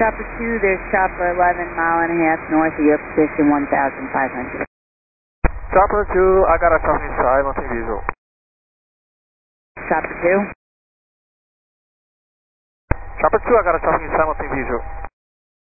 Chopper 2, there's chopper 11 mile and a half north of your position 1,500. Chopper 2, I got a traffic inside, nothing visual. Chopper 2? Chopper 2, I got a traffic inside, nothing visual.